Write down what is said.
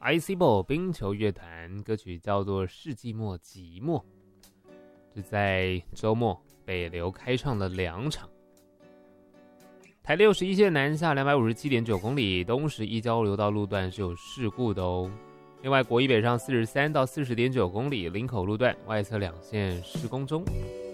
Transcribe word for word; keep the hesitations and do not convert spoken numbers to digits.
Icebo 冰球乐团，歌曲叫做《世纪末寂寞》，是在周末北流开唱了两场。台六十一线南下 两百五十七点九 公里，东十一交流道路段是有事故的哦。另外，国一北上四十三到四十点九公里，林口路段外侧两线施工中。